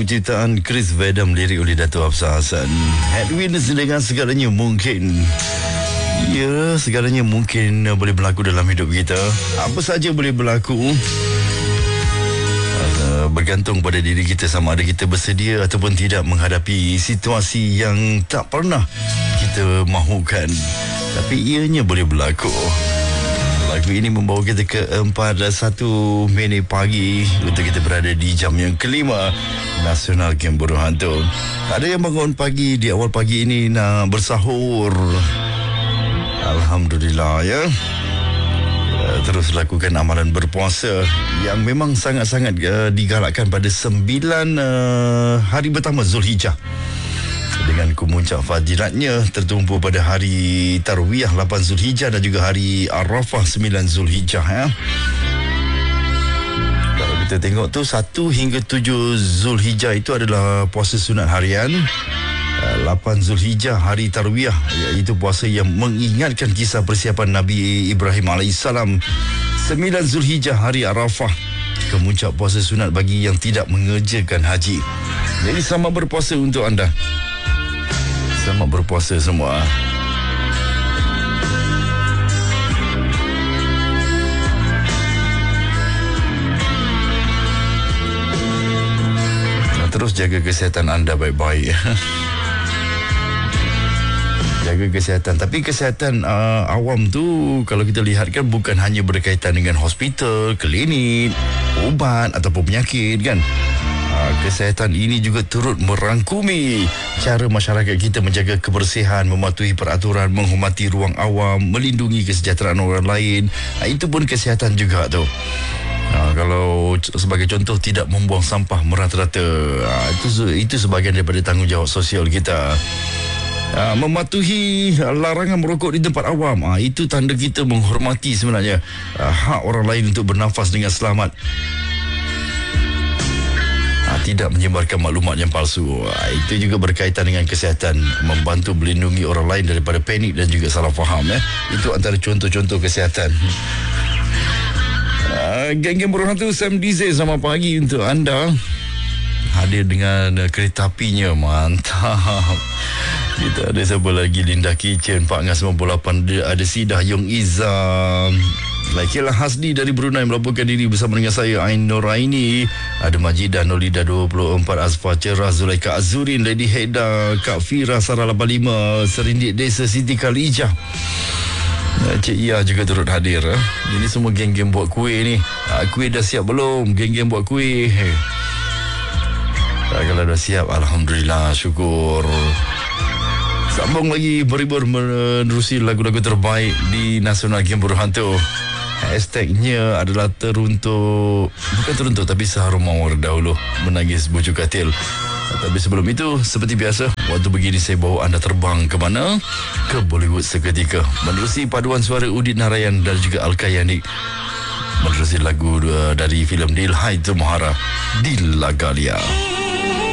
ciptaan Chris Vedam, lirik oleh Dato' Hafsah Hassan. Edwin dengan segalanya mungkin. Ya, segalanya mungkin boleh berlaku dalam hidup kita. Apa saja boleh berlaku. Bergantung pada diri kita, sama ada kita bersedia ataupun tidak menghadapi situasi yang tak pernah kita mahukan, tapi ianya boleh berlaku. Lagu ini membawa kita ke 4:01 pagi untuk kita berada di jam yang kelima Nasional Game Burung Hantu. Ada yang bangun pagi di awal pagi ini nak bersahur. Alhamdulillah ya. Terus lakukan amalan berpuasa yang memang sangat-sangat digalakkan pada 9 hari pertama Zulhijjah, dengan kemuncak fadilatnya tertumpu pada hari Tarwiyah 8 Zulhijjah dan juga hari Arafah 9 Zulhijjah ya. Kalau kita tengok tu 1 hingga 7 Zulhijjah itu adalah puasa sunat harian. 8 Zulhijjah hari Tarwiyah, iaitu puasa yang mengingatkan kisah persiapan Nabi Ibrahim AS. 9 Zulhijjah hari Arafah, kemuncak puasa sunat bagi yang tidak mengerjakan haji. Jadi selamat berpuasa untuk anda. Selamat berpuasa semua. Terus jaga kesihatan anda baik-baik. Jaga kesihatan. Tapi kesihatan awam tu kalau kita lihat kan bukan hanya berkaitan dengan hospital, klinik, ubat ataupun penyakit kan. Kesihatan ini juga turut merangkumi cara masyarakat kita menjaga kebersihan, mematuhi peraturan, menghormati ruang awam, melindungi kesejahteraan orang lain. Itu pun kesihatan juga tu. Kalau sebagai contoh, tidak membuang sampah merata-rata. Itu sebahagian daripada tanggungjawab sosial kita. Mematuhi larangan merokok di tempat awam, itu tanda kita menghormati sebenarnya hak orang lain untuk bernafas dengan selamat. Tidak menyebarkan maklumat yang palsu. Itu juga berkaitan dengan kesihatan, membantu melindungi orang lain daripada panik dan juga salah faham. Itu antara contoh-contoh kesihatan. Geng-geng Burung Hantu, Sam Dizel, selamat pagi untuk anda. Hadir dengan kereta apinya, mantap. Kita ada siapa lagi? Linda Kitchen, Pak Ngas 98, ada Sidah Yong Izam, Laikilah Hasdi dari Brunei melaporkan diri bersama dengan saya, Ain Noraini. Ada Majidah Nolida 24, Azfar Cerah, Zulaika Azurin, Lady Heda, Kak Fira, Sarah 85, Serindik Desa, Siti Khalijah, Cik Ia juga turut hadir. Ini semua geng-geng buat kuih ni. Kuih dah siap belum? Geng-geng buat kuih. Kalau dah siap, Alhamdulillah, syukur. Sambung lagi beribur menerusi lagu-lagu terbaik di Nasional Game Burung Hantu. Hashtagnya adalah teruntuk, bukan teruntuk tapi seharum mawar dahulu, menangis bujuk katil. Tapi sebelum itu, seperti biasa, waktu begini saya bawa anda terbang ke mana? Ke Bollywood seketika, menerusi paduan suara Udit Narayan dan juga Al-Kayani, menerusi lagu dari filem Dilhai Tumhara, Dilagalia.